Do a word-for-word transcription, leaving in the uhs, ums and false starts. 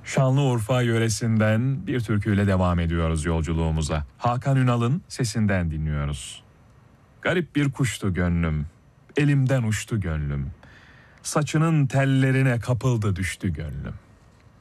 Şanlıurfa yöresinden bir türküyle devam ediyoruz yolculuğumuza. Hakan Ünal'ın sesinden dinliyoruz. Garip bir kuştu gönlüm, elimden uçtu gönlüm. Saçının tellerine kapıldı düştü gönlüm.